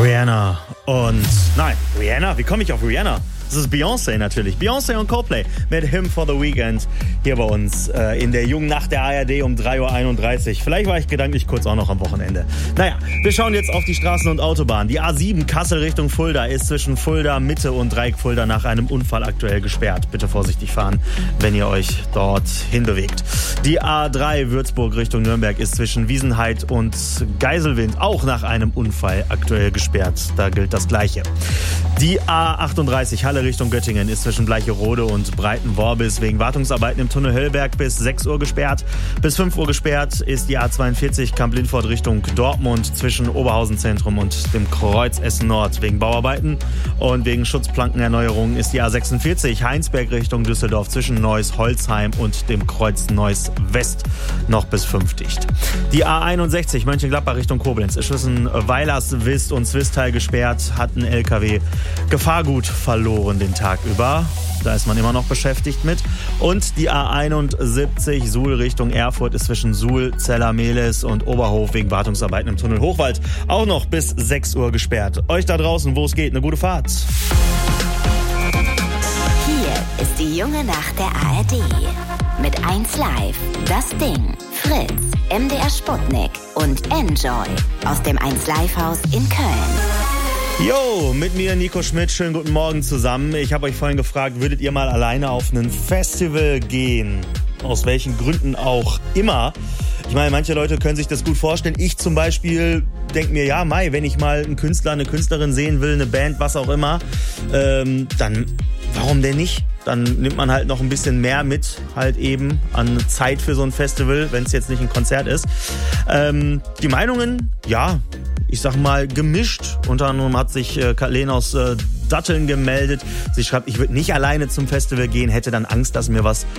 Rihanna und... Nein, Rihanna? Wie komme ich auf Rihanna? Das ist Beyoncé natürlich. Beyoncé und Coldplay mit Him for the Weekend hier bei uns in der jungen Nacht der ARD um 3.31 Uhr. Vielleicht war ich gedanklich kurz auch noch am Wochenende. Naja, wir schauen jetzt auf die Straßen und Autobahnen. Die A7 Kassel Richtung Fulda ist zwischen Fulda Mitte und Dreieck Fulda nach einem Unfall aktuell gesperrt. Bitte vorsichtig fahren, wenn ihr euch dorthin bewegt. Die A3 Würzburg Richtung Nürnberg ist zwischen Wiesenheid und Geiselwind auch nach einem Unfall aktuell gesperrt. Da gilt das Gleiche. Die A38 Halle Richtung Göttingen ist zwischen Bleicherode und Breitenworbis wegen Wartungsarbeiten im Tunnel Höllberg bis 6 Uhr gesperrt. Bis 5 Uhr gesperrt ist die A42 Kamp-Lindfort Richtung Dortmund zwischen Oberhausen Zentrum und dem Kreuz Essen Nord wegen Bauarbeiten. Und wegen Schutzplankenerneuerung ist die A46 Heinsberg Richtung Düsseldorf zwischen Neuss-Holzheim und dem Kreuz Neuss West noch bis 5 dicht. Die A61 Mönchengladbach Richtung Koblenz ist zwischen Weilers, Wist und Zwistal gesperrt, hat ein LKW Gefahrgut verloren den Tag über. Da ist man immer noch beschäftigt mit. Und die A71 Suhl Richtung Erfurt ist zwischen Suhl, Zeller-Mehlis und Oberhof wegen Wartungsarbeiten im Tunnel Hochwald auch noch bis 6 Uhr gesperrt. Euch da draußen, wo es geht, eine gute Fahrt. Hier ist die junge Nacht der ARD. Mit 1 Live, Das Ding, Fritz, MDR Sputnik und Enjoy aus dem 1 Live Haus in Köln. Jo, mit mir Nico Schmidt, schönen guten Morgen zusammen. Ich habe euch vorhin gefragt, würdet ihr mal alleine auf ein Festival gehen? Aus welchen Gründen auch immer. Ich meine, manche Leute können sich das gut vorstellen. Ich zum Beispiel denke mir, ja, wenn ich mal einen Künstler, eine Künstlerin sehen will, eine Band, was auch immer, dann warum denn nicht? Dann nimmt man halt noch ein bisschen mehr mit, halt eben an Zeit für so ein Festival, wenn es jetzt nicht ein Konzert ist. Die Meinungen, ja, ich sag mal, gemischt. Unter anderem hat sich Kathleen aus Datteln gemeldet. Sie schreibt, ich würde nicht alleine zum Festival gehen, hätte dann Angst, dass mir was